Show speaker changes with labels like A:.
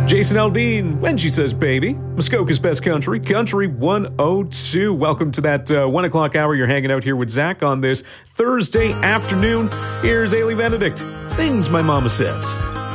A: Jason Aldean, when she says baby, Muskoka's best country, Country 102. Welcome to that 1 o'clock hour. You're hanging out here with Zach on this Thursday afternoon. Here's Ailey Benedict. Things my mama says.